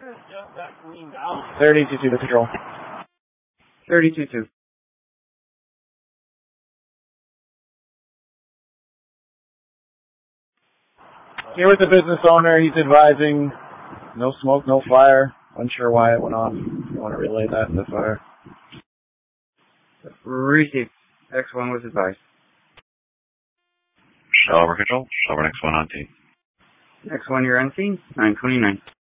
32-2 to control. 32-2. Here with the business owner, he's advising no smoke, no fire. Unsure why it went off. You want to relay that to the fire? Received. X1 was advised. Shell over control. Shell over X1 on T. X1, you're on scene. 929.